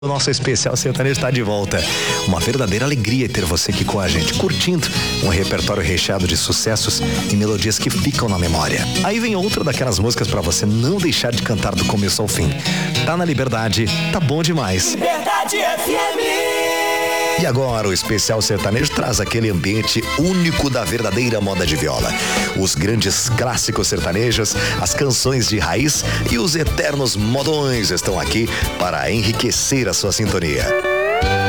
O nosso especial sertanejo está de volta. Uma verdadeira alegria ter você aqui com a gente, curtindo um repertório recheado de sucessos e melodias que ficam na memória. Aí vem outra daquelas músicas para você não deixar de cantar do começo ao fim. Tá na Liberdade, tá bom demais. Liberdade FM. E agora o especial sertanejo traz aquele ambiente único da verdadeira moda de viola. Os grandes clássicos sertanejos, as canções de raiz e os eternos modões estão aqui para enriquecer a sua sintonia.